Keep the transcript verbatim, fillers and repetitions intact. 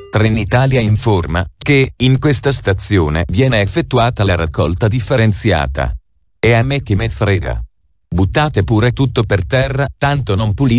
Trenitalia informa che, in questa stazione viene effettuata la raccolta differenziata. E a me che me frega. Buttate pure tutto per terra, tanto non pulisco